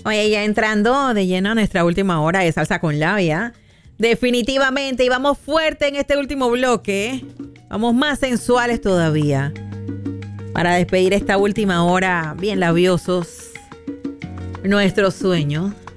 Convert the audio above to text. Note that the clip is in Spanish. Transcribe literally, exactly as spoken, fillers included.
Oye, ya entrando de lleno a nuestra última hora de Salsa con Labia. Definitivamente, y vamos fuerte en este último bloque. Vamos más sensuales todavía. Para despedir esta última hora, bien labiosos. Nuestro sueño.